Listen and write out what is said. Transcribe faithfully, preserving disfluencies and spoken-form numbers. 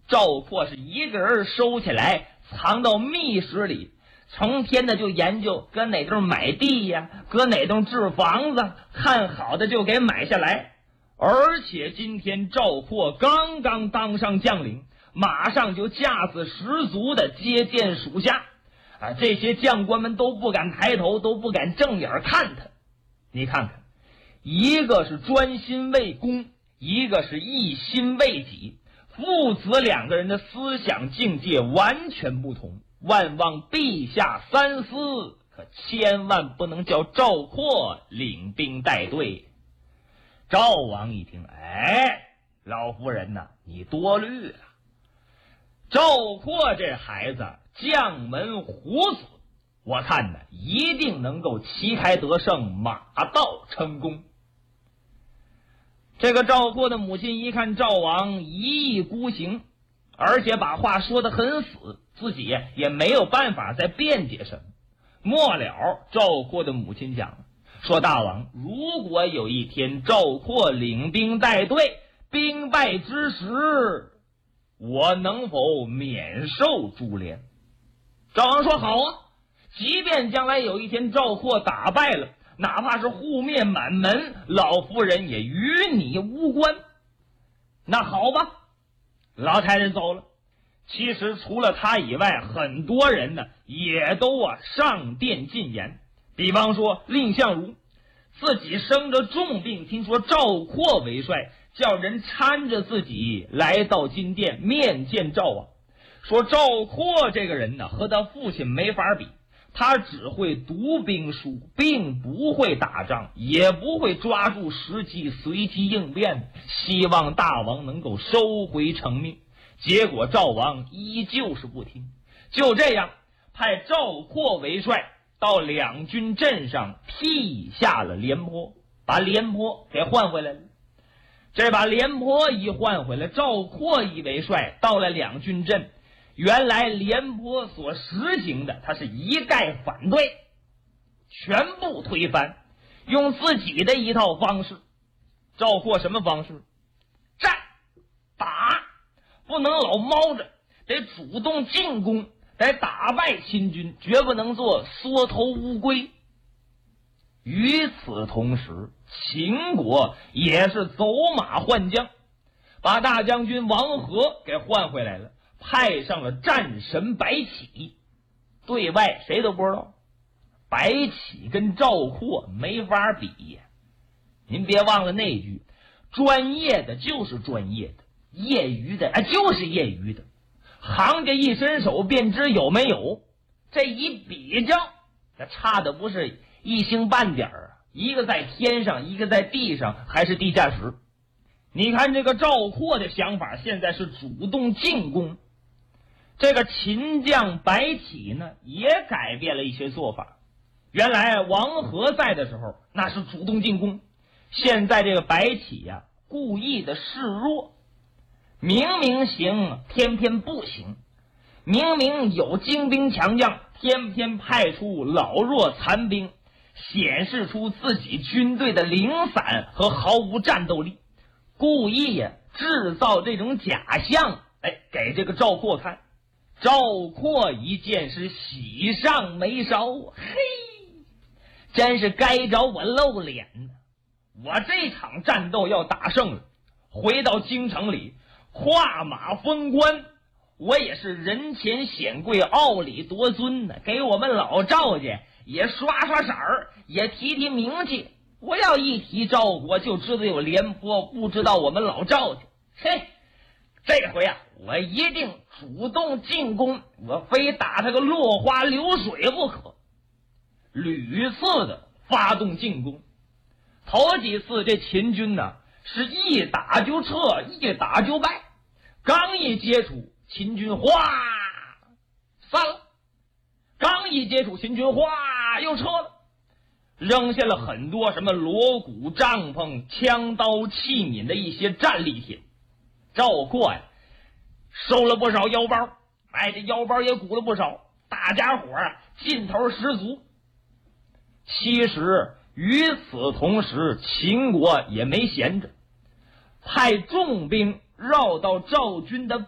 赵括是一个人收起来，藏到密室里，成天的就研究搁哪地儿买地呀，搁哪栋置房子，看好的就给买下来。而且今天赵括刚刚当上将领，马上就架子十足的接见属下啊，这些将官们都不敢抬头，都不敢正眼看他。你看看，一个是专心为公，一个是一心为己，父子两个人的思想境界完全不同。万望陛下三思，可千万不能叫赵括领兵带队。赵王一听，哎，老夫人呐，你多虑了。赵括这孩子将门虎子，我看呢一定能够旗开得胜，马到成功。这个赵括的母亲一看赵王一意孤行，而且把话说得很死，自己也没有办法再辩解什么。末了，赵括的母亲讲说，大王，如果有一天赵括领兵带队，兵败之时，我能否免受株连？赵王说好啊，即便将来有一天赵括打败了，哪怕是覆灭满门，老夫人也与你无关。那好吧，老太太走了。其实除了他以外，很多人呢也都啊上殿进言。比方说蔺相如自己生着重病，听说赵括为帅，叫人搀着自己来到金殿面见赵王，说赵括这个人呢和他父亲没法比，他只会读兵书，并不会打仗，也不会抓住时机随机应变，希望大王能够收回成命。结果赵王依旧是不听，就这样派赵括为帅到两军阵上劈下了廉颇，把廉颇给换回来了。这把廉颇一换回来，赵括一为帅到了两军阵，原来廉颇所实行的他是一概反对，全部推翻，用自己的一套方式。赵括什么方式？战打，不能老猫着，得主动进攻，得打败秦军，绝不能做缩头乌龟。与此同时，秦国也是走马换将，把大将军王和给换回来了，派上了战神白起。对外谁都不知道，白起跟赵括没法比呀。您别忘了那句，专业的就是专业的，业余的啊就是业余的，行家一伸手便知有没有。这一比较，那差的不是一星半点儿，一个在天上，一个在地上，还是地下室。你看这个赵括的想法，现在是主动进攻。这个秦将白起呢，也改变了一些做法。原来王和在的时候，那是主动进攻，现在这个白起呀、啊，故意的示弱，明明行，偏偏不行；明明有精兵强将，偏偏派出老弱残兵，显示出自己军队的零散和毫无战斗力，故意呀制造这种假象，哎，给这个赵括看。赵括一见是喜上眉梢，嘿，真是该着我露脸呢！我这场战斗要打胜了，回到京城里跨马封关，我也是人前显贵，傲里夺尊呢，给我们老赵家也刷刷色儿，也提提名气。我要一提赵国，就知道有廉颇，不知道我们老赵家。嘿，这回啊，我一定主动进攻，我非打他个落花流水不可。屡次的发动进攻，头几次这秦军呢是一打就撤，一打就败，刚一接触秦军哗散了，刚一接触秦军哗又撤了，扔下了很多什么锣鼓帐篷枪刀器皿的一些战利品。赵括呀收了不少腰包，哎，这腰包也鼓了不少，大家伙啊劲头十足。其实与此同时，秦国也没闲着，派重兵绕到赵军的